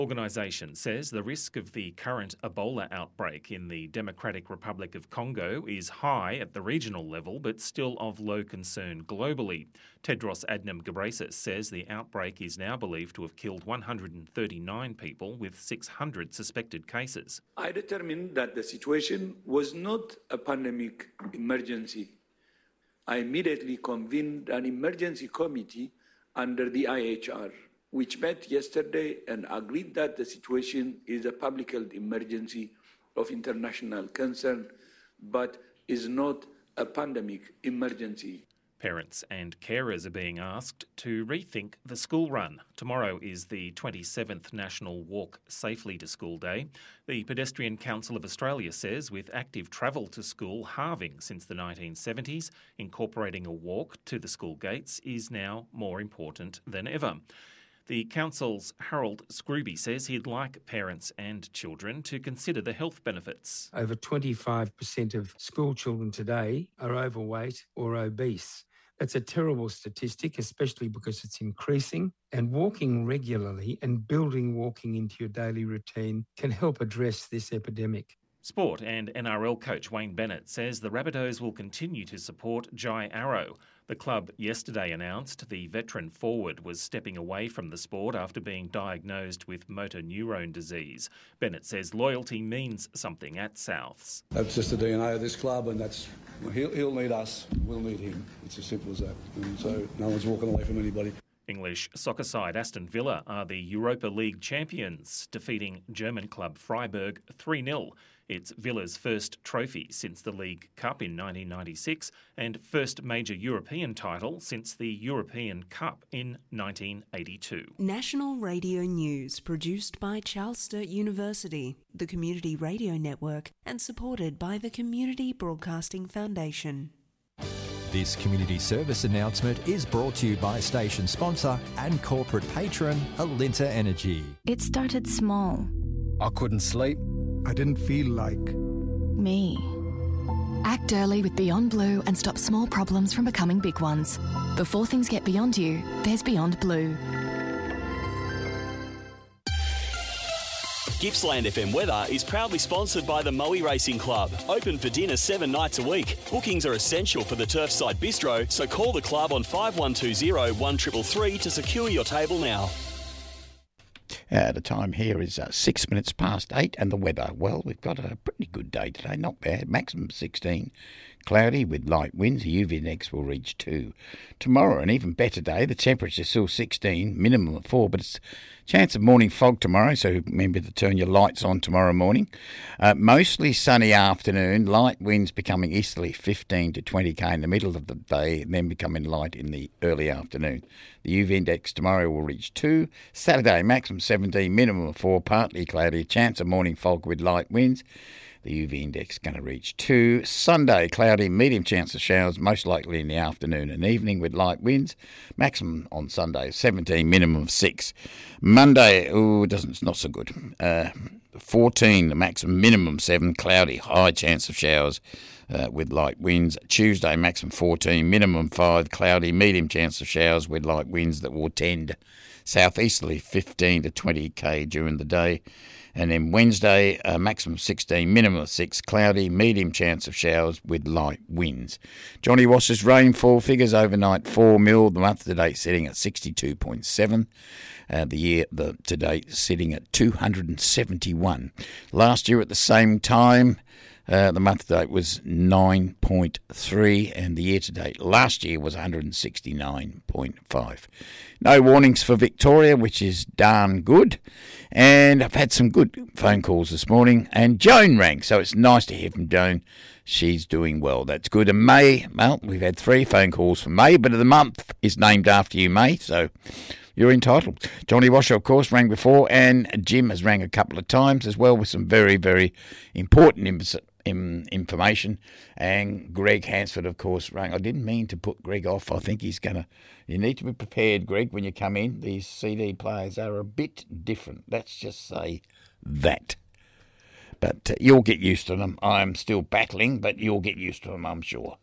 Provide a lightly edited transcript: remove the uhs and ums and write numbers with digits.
Organisation says the risk of the current Ebola outbreak in the Democratic Republic of Congo is high at the regional level, but still of low concern globally. Tedros Adhanom Ghebreyesus says the outbreak is now believed to have killed 139 people, with 600 suspected cases. I determined that the situation was not a pandemic emergency. I immediately convened an emergency committee under the IHR, which met yesterday and agreed that the situation is a public health emergency of international concern, but is not a pandemic emergency. Parents and carers are being asked to rethink the school run. Tomorrow is the 27th National Walk Safely to School Day. The Pedestrian Council of Australia says with active travel to school halving since the 1970s, incorporating a walk to the school gates is now more important than ever. The Council's Harold Scrooby says he'd like parents and children to consider the health benefits. Over 25% of school children today are overweight or obese. That's a terrible statistic, especially because it's increasing. And walking regularly and building walking into your daily routine can help address this epidemic. Sport and NRL coach Wayne Bennett says the Rabbitohs will continue to support Jai Arrow. The club yesterday announced the veteran forward was stepping away from the sport after being diagnosed with motor neurone disease. Bennett says loyalty means something at Souths. That's just the DNA of this club, and he'll need us, we'll need him. It's as simple as that. And so no one's walking away from anybody. English soccer side Aston Villa are the Europa League champions, defeating German club Freiburg 3-0. It's Villa's first trophy since the League Cup in 1996 and first major European title since the European Cup in 1982. National Radio News, produced by Charles Sturt University, the Community Radio Network, and supported by the Community Broadcasting Foundation. This community service announcement is brought to you by station sponsor and corporate patron Alinta Energy. It started small. I couldn't sleep. I didn't feel like me. Act early with Beyond Blue and stop small problems from becoming big ones. Before things get beyond you, there's Beyond Blue. Gippsland FM Weather is proudly sponsored by the Moe Racing Club. Open for dinner 7 nights a week. Bookings are essential for the Turfside Bistro, so call the club on 5120 1333 to secure your table now. The time here is 6 minutes past 8, and the weather, well, we've got a pretty good day today, not bad. Maximum 16, cloudy with light winds. The UV index will reach 2. Tomorrow, an even better day. The temperature is still 16, minimum of 4, but it's chance of morning fog tomorrow, so remember to turn your lights on tomorrow morning. Mostly sunny afternoon, light winds becoming easterly 15 to 20k in the middle of the day, and then becoming light in the early afternoon. The UV index tomorrow will reach 2. Saturday, maximum 17, minimum of 4, partly cloudy, chance of morning fog with light winds. The UV index going to reach 2. Sunday, cloudy, medium chance of showers, most likely in the afternoon and evening with light winds. Maximum on Sunday, 17, minimum of 6. Monday, it's not so good. 14, the maximum, minimum 7, cloudy, high chance of showers with light winds. Tuesday, maximum 14, minimum 5, cloudy, medium chance of showers with light winds that will tend southeasterly 15 to 20k during the day. And then Wednesday, maximum 16, minimum of 6, cloudy, medium chance of showers with light winds. Johnny Wash's rainfall figures overnight 4 mil, the month to date sitting at 62.7. The year to date sitting at 271. Last year at the same time, the month to date was 9.3, and the year to date last year was 169.5. No warnings for Victoria, which is darn good. And I've had some good phone calls this morning, and Joan rang, so it's nice to hear from Joan. She's doing well. That's good. And May, well, we've had 3 phone calls from May, but the month is named after you, May, so you're entitled. Johnny Washer, of course, rang before, and Jim has rang a couple of times as well with some very, very important information. And Greg Hansford, of course, rang. I didn't mean to put Greg off. I think he's going to... You need to be prepared, Greg, when you come in. These CD players are a bit different. Let's just say that. But you'll get used to them. I'm still battling, but you'll get used to them, I'm sure.